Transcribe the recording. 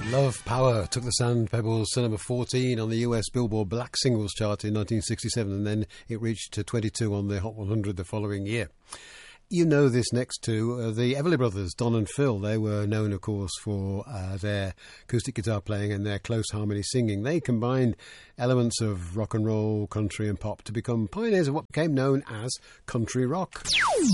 Love Power took the Sand Pebbles to number 14 on the US Billboard Black Singles Chart in 1967, and then it reached to 22 on the Hot 100 the following year. You know this next two, the Everly Brothers, Don and Phil. They were known, of course, for their acoustic guitar playing and their close harmony singing. They combined elements of rock and roll, country and pop to become pioneers of what became known as country rock.